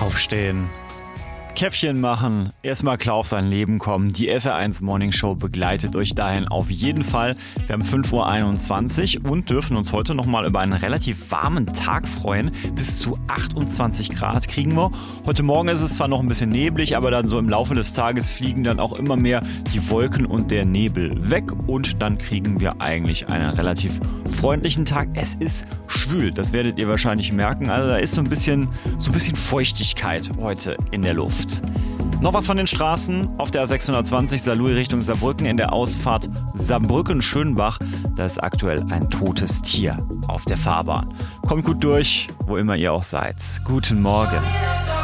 Aufstehen, Käffchen machen, erstmal klar auf sein Leben kommen. Die SR1 Morning Show begleitet euch dahin auf jeden Fall. Wir haben 5:21 Uhr und dürfen uns heute nochmal über einen relativ warmen Tag freuen. Bis zu 28 Grad kriegen wir. Heute Morgen ist es zwar noch ein bisschen neblig, aber dann so im Laufe des Tages fliegen dann auch immer mehr die Wolken und der Nebel weg. Und dann kriegen wir eigentlich einen relativ freundlichen Tag. Es ist schwül, das werdet ihr wahrscheinlich merken. Also da ist so ein bisschen Feuchtigkeit heute in der Luft. Noch was von den Straßen. Auf der A620 Saarlouis Richtung Saarbrücken in der Ausfahrt Saarbrücken-Schönbach. Da ist aktuell ein totes Tier auf der Fahrbahn. Kommt gut durch, wo immer ihr auch seid. Guten Morgen.